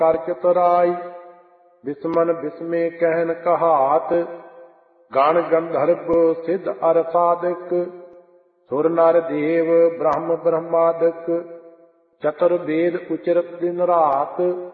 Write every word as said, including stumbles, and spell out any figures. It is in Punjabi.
ਕਰ ਚਤੁਰਾਈ। ਬਿਸਮਨ ਬਿਸਮੇ ਕਹਿਨ ਕਹਾਤ, ਗਣ ਗੰਧਰਵ ਸਿੱਧ ਅਰ ਸਾਧਕ। ਸੁਰ ਨਰ ਦੇਵ ਬ੍ਰਹਮ ਬ੍ਰਹਮਾਦਿਕ, ਚਤੁਰ ਵੇਦ ਉਚਰਤ ਦਿਨ ਰਾਤ।